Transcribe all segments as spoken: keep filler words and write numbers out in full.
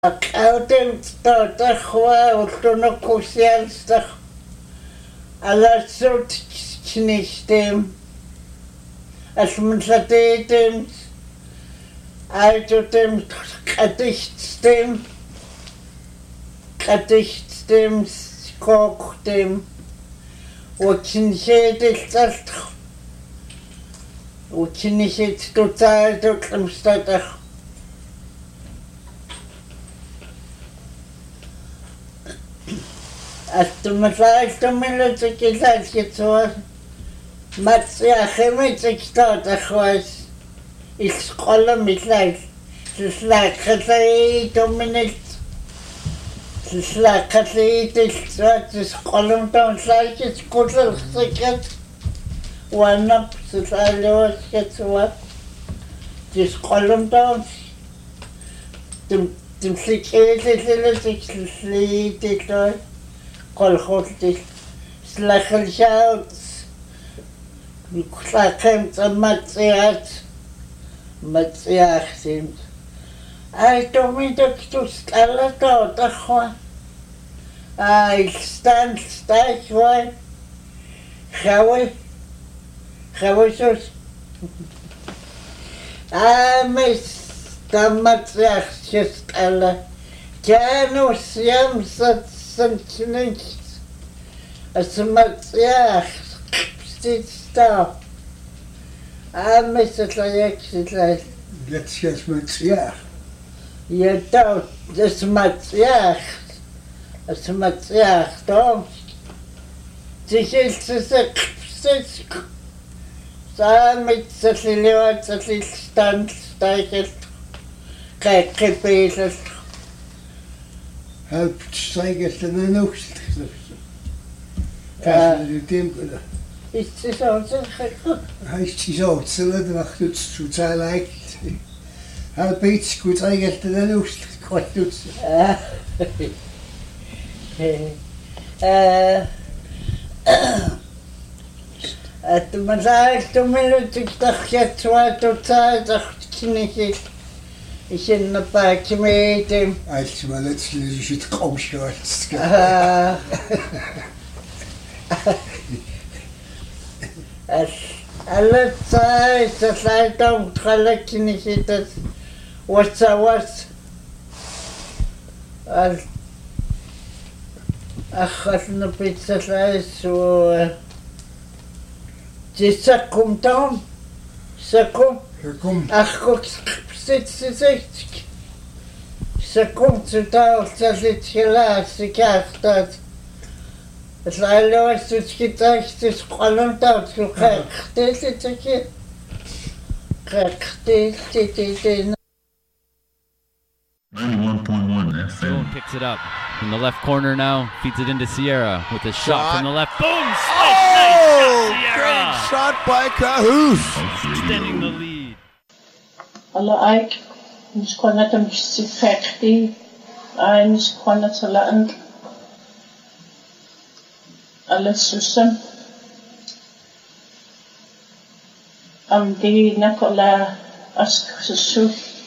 Autem starta chwa ultuno kusialsta alla sort knistem as mutlatetem altotem kadichtstem kadichtstem koktem uchinshedelst uchinshet total doklemstata Astmalaistamilatikisalkitsua matsiakhimitsiktatakhwas isqolamislais sislaakkhalai dominit sislaakkhalaitilsuat isqolamtaunslaikit kullersikat wanap sisaluaskitsua isqolamtaun tum tumsikilisilatiksliitilua kolkhottis slakhalshaut miklakhem tamatsiat matsiachsim ai tomitaktus alato takhwa ai stand stachwa khawe khawesos ames tamatsiachs ala janus yamsat Sanchinicht as a matsiach stop. I miss it like exercise. Let's just matsiach. You don't, this matsiach. As a matsiach, don't. This is a six. Samit sa siliwat sa stand steichel. Kijk, gepezel. Help steigert den Nucht. Kannst du dem oder? Ist es also gekommen? Heißt sie so, zählt nach du zu zahlen. Help iets gut steigert den Nucht. Gott du. Ah. Eh. At man sagt, du willst dich doch jetzt weiter Zeit doch nicht. Ich in der Park mit dem. Als mal letztlich ist kaum schwarz. Ah. Alle Zeit, das Leitung, Tralek nicht das. Was was? Ach, was eine Pizza ist so. Ça kommt dann. Ça kommt. Ach, guck. sechzig. Ça komt zo taal, dat zit gelaat, ik krijg dat. Het leidt het gedacht, het is gewoon dat, zo krijg dit, dit, dit. Krijg dit, dit, dit, dit. ninety-one point one F M. Picks it up in the left corner now, feeds it into Sierra with a shot, shot. from the left. Boom! Slice, oh, nice shot, Sierra! Great shot by Cahoose. Extending the lead. Alla Ike, mis konna tam sifekti, ay mis konna talaan. Alla susam. Am di nakola ask susu.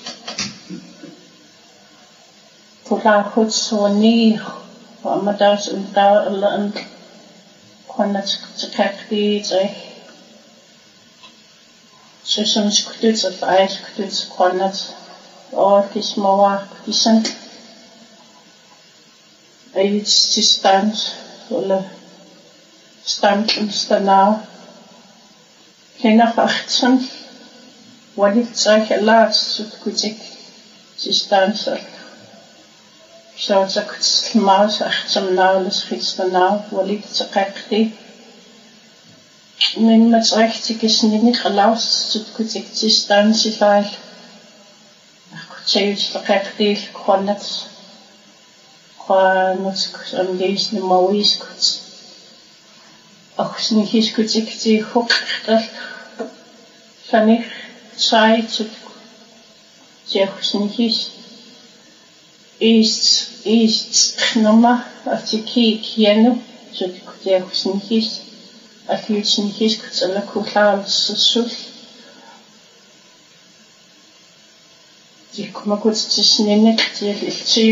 Pula hutsoni, wa madas unta alla an konna sifekti zay. Susam skututs of ice skututs konnat. Oh, this moa, this and it's to stand, or stand and stand now. Klinach achtzehn, what it's like a lot, so could it to stand so. So it's a good mouse, achtzehn now, let's fix the now, what it's a kakti. Men met richtig is niet gelost, so could it to stand so like. Zeus de gekdeel kon het qua nog aan deze moois goed. Ach, niet is goed ik die hoek dat van ik zei zo zeg niet is is is knoma als ik kijk jeno zo zeg niet is als je niet is goed zal ik ook laten zo. ma kutsisninik ti